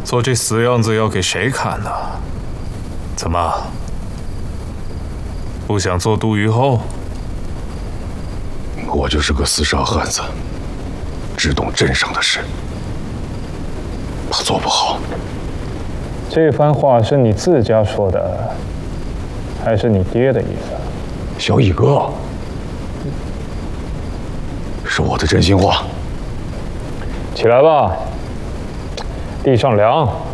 做这死样子要给谁看呢？怎么，不想做都虞后？ 我就是个厮杀汉子，只懂镇上的事，怕做不好。 这番话是你自家说的，还是你爹的意思？ 小乙哥，是我的真心话。 起来吧，地上凉。